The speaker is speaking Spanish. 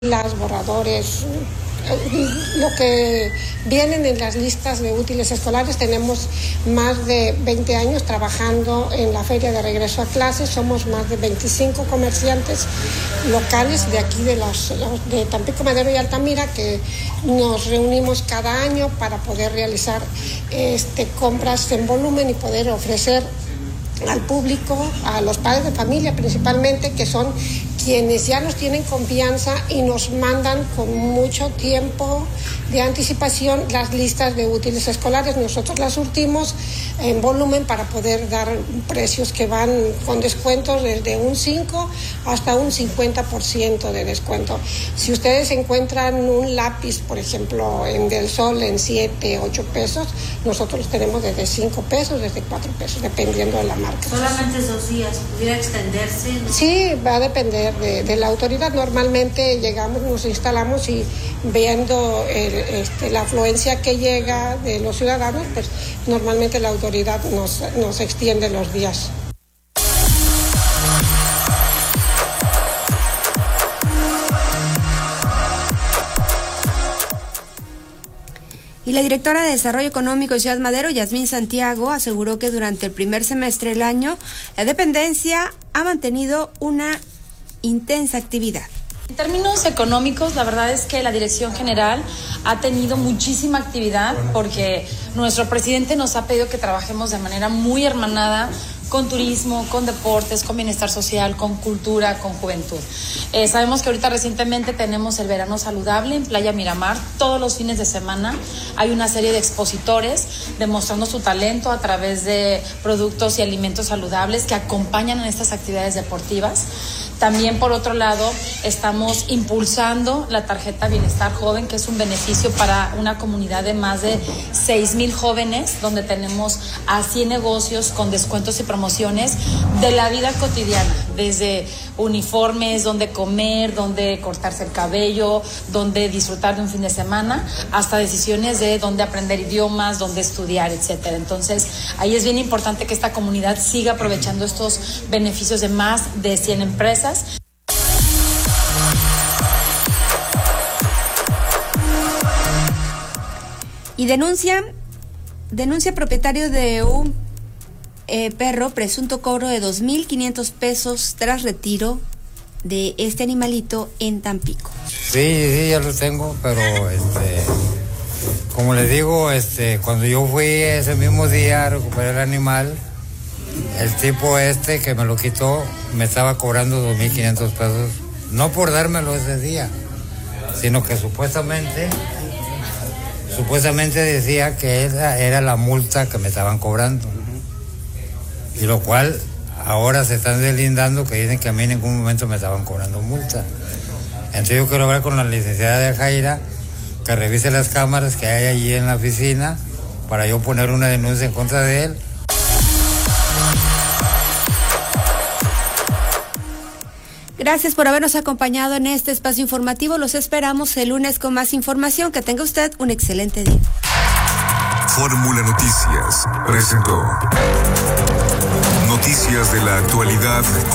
Las borradores, lo que vienen en las listas de útiles escolares. Tenemos más de 20 años trabajando en la Feria de Regreso a Clases. Somos más de 25 comerciantes locales de aquí de Tampico, Madero y Altamira, que nos reunimos cada año para poder realizar compras en volumen y poder ofrecer al público, a los padres de familia principalmente, que son quienes ya nos tienen confianza y nos mandan con mucho tiempo de anticipación las listas de útiles escolares. Nosotros las surtimos en volumen para poder dar precios que van con descuentos desde un 5 hasta un 50% de descuento. Si ustedes encuentran un lápiz, por ejemplo, en Del Sol en 7, 8 pesos, nosotros los tenemos desde 5 pesos, desde 4 pesos, dependiendo de la marca. ¿Solamente esos días? ¿Pudiera extenderse? Sí, va a depender de la autoridad. Normalmente llegamos, nos instalamos y viendo la afluencia que llega de los ciudadanos, pues normalmente la autoridad nos extiende los días. Y la directora de Desarrollo Económico de Ciudad Madero, Yasmín Santiago, aseguró que durante el primer semestre del año, la dependencia ha mantenido una intensa actividad. En términos económicos, la verdad es que la Dirección General ha tenido muchísima actividad porque nuestro presidente nos ha pedido que trabajemos de manera muy hermanada con turismo, con deportes, con bienestar social, con cultura, con juventud. Sabemos que ahorita recientemente tenemos el verano saludable en Playa Miramar. Todos los fines de semana hay una serie de expositores demostrando su talento a través de productos y alimentos saludables que acompañan en estas actividades deportivas. También, por otro lado, estamos impulsando la tarjeta Bienestar Joven, que es un beneficio para una comunidad de más de 6,000 jóvenes, donde tenemos a 100 negocios con descuentos y promociones de la vida cotidiana, desde uniformes, donde comer, donde cortarse el cabello, donde disfrutar de un fin de semana, hasta decisiones de dónde aprender idiomas, dónde estudiar, etcétera. Entonces, ahí es bien importante que esta comunidad siga aprovechando estos beneficios de más de 100 empresas. Y denuncia propietario de un perro presunto cobro de 2,500 pesos tras retiro de este animalito en Tampico. Sí, ya lo tengo, pero como les digo, cuando yo fui ese mismo día a recuperar el animal, el tipo que me lo quitó me estaba cobrando 2,500 pesos, no por dármelo ese día, sino que supuestamente decía que esa era la multa que me estaban cobrando. Y lo cual ahora se están deslindando que dicen que a mí en ningún momento me estaban cobrando multa. Entonces yo quiero hablar con la licenciada de Jaira que revise las cámaras que hay allí en la oficina para yo poner una denuncia en contra de él. Gracias por habernos acompañado en este espacio informativo. Los esperamos el lunes con más información. Que tenga usted un excelente día. Fórmula Noticias presentó Noticias de la Actualidad